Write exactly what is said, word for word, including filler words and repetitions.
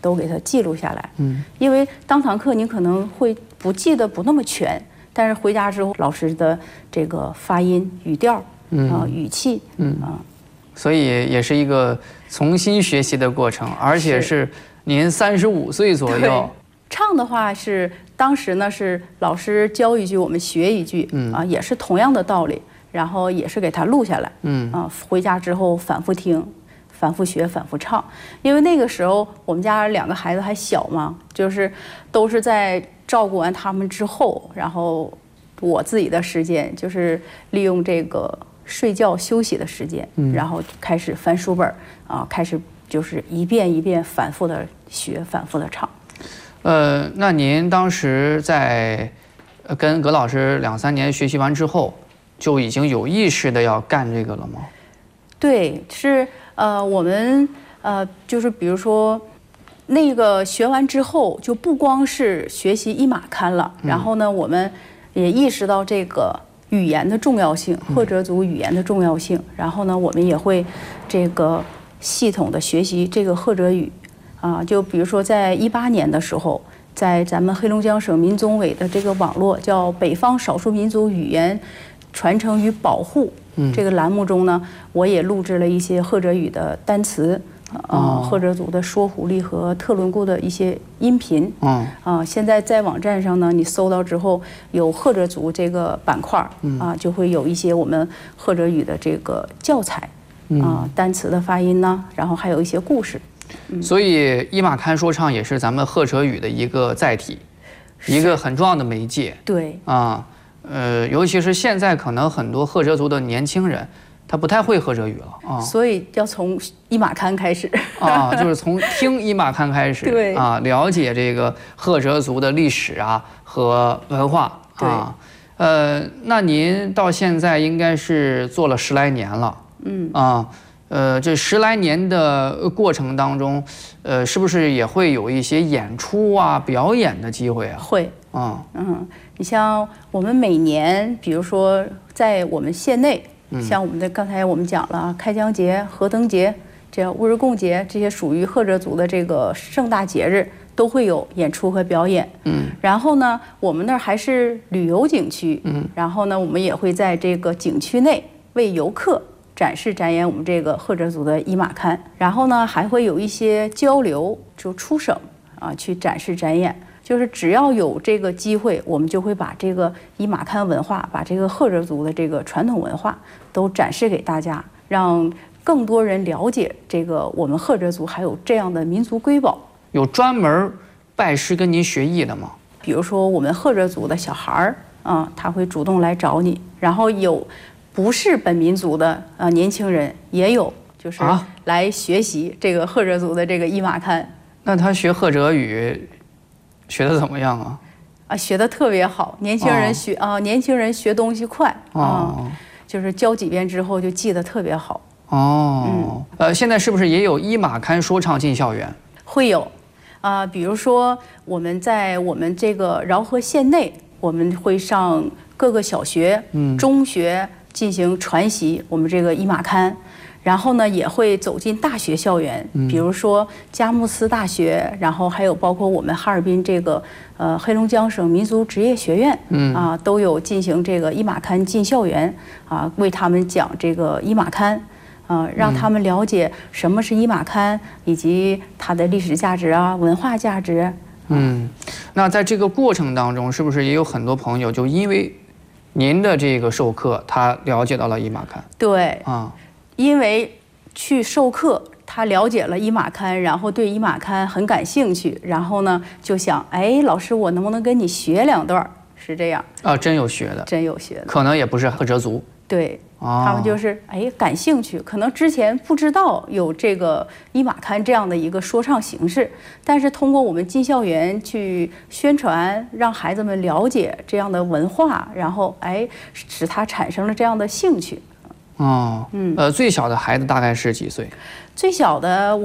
都给它记录下来。 嗯， 因为当堂课你可能会不记得不那么全，但是回家之后老师的这个发音、语调啊、呃、语气， 嗯啊， 所以也是一个重新学习的过程，而且是您三十五岁左右。 唱的话是当时呢是老师教一句我们学一句， 嗯啊，也是同样的道理，然后也是给他录下来， 嗯啊，回家之后反复听。反复学，反复唱，因为那个时候我们家两个孩子还小嘛，就是都是在照顾完他们之后，然后我自己的时间就是利用这个睡觉休息的时间， 嗯、 然后开始翻书本啊，开始就是一遍一遍反复的学，反复的唱。 呃，那您当时在跟葛老师两三年学习完之后，就已经有意识的要干这个了吗？ 对，是。呃，我们呃，就是比如说，那个学完之后，就不光是学习一马刊了，然后呢，我们也意识到这个语言的重要性，赫哲族语言的重要性，然后呢，我们也会这个系统的学习这个赫哲语，啊，就比如说在一八年的时候，在咱们黑龙江省民总委的这个网络叫北方少数民族语言传承与保护。这个栏目中呢，我也录制了一些赫哲语的单词，啊、呃，赫哲族的说狐狸和特伦固的一些音频。嗯，啊，现在在网站上呢，你搜到之后有赫哲族这个板块，啊，就会有一些我们赫哲语的这个教材，啊，单词的发音呢，然后还有一些故事。 嗯、所以伊玛堪说唱也是咱们赫哲语的一个载体，一个很重要的媒介。 对。 啊。呃，尤其是现在，可能很多赫哲族的年轻人，他不太会赫哲语了啊， 所以要从伊玛堪开始啊，就是从听伊玛堪开始， 对啊，了解这个赫哲族的历史啊和文化啊。呃，那您到现在应该是做了十来年了，嗯啊，呃，这十来年的过程当中，呃，是不是也会有一些演出啊、表演的机会啊？ 会。 啊， 嗯，你像我们每年，比如说在我们县内，嗯、像我们的刚才我们讲了开江节、河灯节、这样乌日贡节这些属于赫哲族的这个盛大节日，都会有演出和表演。嗯，然后呢，我们那儿还是旅游景区，嗯，然后呢，我们也会在这个景区内为游客展示展演我们这个赫哲族的伊玛堪，然后呢，还会有一些交流，就出省啊去展示展演。就是只要有这个机会，我们就会把这个伊玛堪文化，把这个赫哲族的这个传统文化都展示给大家，让更多人了解这个我们赫哲族还有这样的民族瑰宝。 有专门拜师跟您学艺的吗？ 比如说我们赫哲族的小孩儿啊，他会主动来找你，然后有不是本民族的呃年轻人也有，就是来学习这个赫哲族的这个伊玛堪。 那他学赫哲语学的怎么样啊？ 啊，学的特别好，年轻人学啊、哦呃，年轻人学东西快啊、哦，就是教几遍之后就记得特别好。 哦，嗯，呃，现在是不是也有伊玛堪说唱进校园？ 会有，啊、呃，比如说我们在我们这个饶河县内，我们会上各个小学、嗯、中学进行传习我们这个伊玛堪。然后呢，也会走进大学校园，比如说佳木斯大学，然后还有包括我们哈尔滨这个呃黑龙江省民族职业学院，嗯啊，都有进行这个伊玛堪进校园啊，为他们讲这个伊玛堪，啊，让他们了解什么是伊玛堪，以及它的历史价值啊、文化价值。 嗯，那在这个过程当中，是不是也有很多朋友就因为您的这个授课，他了解到了伊玛堪？ 对啊。 因为去授课，他了解了伊玛堪，然后对伊玛堪很感兴趣，然后呢就想，哎，老师，我能不能跟你学两段？是这样啊，真有学的， 真有学的， 可能也不是赫哲族， 对，哦、他们就是哎感兴趣，可能之前不知道有这个伊玛堪这样的一个说唱形式，但是通过我们进校园去宣传，让孩子们了解这样的文化，然后哎使他产生了这样的兴趣。 哦，嗯，呃，最小的孩子大概是几岁？ 最小的。